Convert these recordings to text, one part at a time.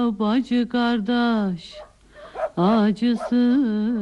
Bacı kardeş acısı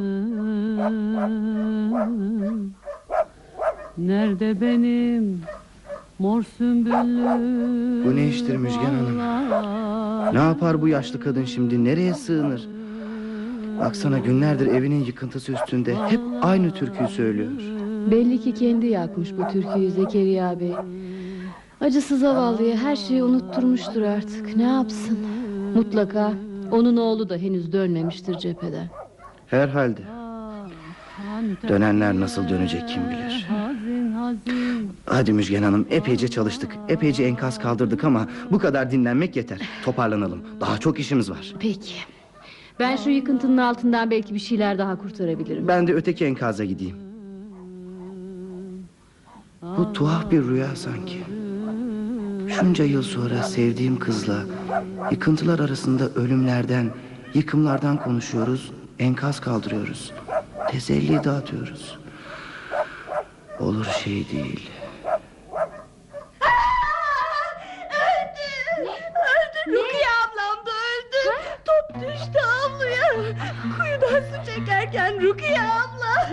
nerede benim mor sümbüllü? Bu ne iştir Müjgan Hanım? Ne yapar bu yaşlı kadın şimdi? Nereye sığınır? Baksana, günlerdir evinin yıkıntısı üstünde hep aynı türküyü söylüyor. Belli ki kendi yakmış bu türküyü Zekeriya Bey. Acısı zavallıya her şeyi unutturmuştur artık. Ne yapsın? Mutlaka onun oğlu da henüz dönmemiştir cepheden. Herhalde. Dönenler nasıl dönecek kim bilir. Hadi Müjgan Hanım, epeyce çalıştık, epeyce enkaz kaldırdık ama bu kadar dinlenmek yeter. Toparlanalım, daha çok işimiz var. Peki. Ben şu yıkıntının altından belki bir şeyler daha kurtarabilirim. Ben de öteki enkaza gideyim. Bu tuhaf bir rüya sanki. Şunca yıl sonra sevdiğim kızla yıkıntılar arasında ölümlerden, yıkımlardan konuşuyoruz, enkaz kaldırıyoruz, teselli dağıtıyoruz. Olur şey değil. Öldü. Rukiye ablam da öldü. Top düştü avluya. Kuyudan su çekerken Rukiye abla.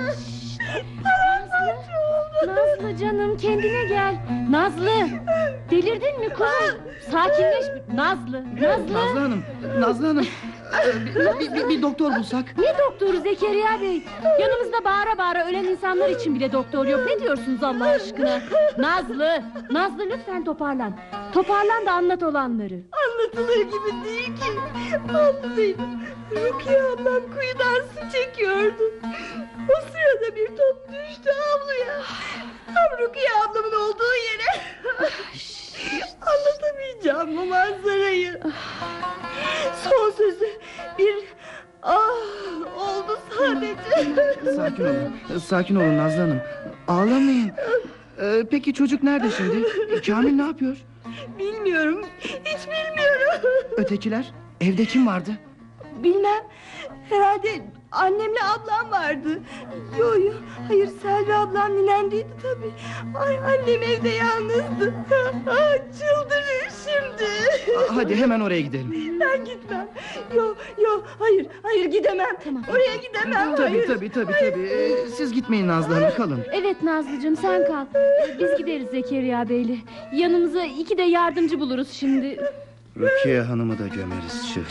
Nazlı canım, kendine gel. Nazlı, delirdin mi kuzum? Sakinleş. Nazlı. Nazlı Hanım, Nazlı Hanım, bir doktor bulsak. Ne doktoru Zekeriya Bey? Yanımızda bağıra bağıra ölen insanlar için bile doktor yok. Ne diyorsunuz Allah aşkına? Nazlı lütfen toparlan. Toparlan da anlat olanları. Anlatılır gibi değil ki. Anlatayım. Rukiye ablam kuyudan su çekiyordu. O sırada bir top düştü avluya. Tam Rukiye ablamın olduğu yere. Anlatamayacağım bu manzarayı. Son sözü bir oldu sadece. Sakin olun Nazlı Hanım. Ağlamayın. Peki çocuk nerede şimdi? Kamil ne yapıyor? Bilmiyorum, hiç bilmiyorum. Ötekiler? Evde kim vardı? Bilmem. Herhalde annemle ablam vardı. Yo, hayır, Selvi ablam ninemdeydi tabii. Ay, annem evde yalnızdı. Çıldırır şimdi. Hadi hemen oraya gidelim. Ben gitmem. Yo, hayır gidemem. Tamam. Oraya gidemem. Hayır. Tabii. Siz gitmeyin Nazlı Hanım, kalın. Evet Nazlıcığım, sen kal. Biz gideriz Zekeriya Bey'le. Yanımıza 2 de yardımcı buluruz şimdi. Rukiye Hanım'ı da gömeriz.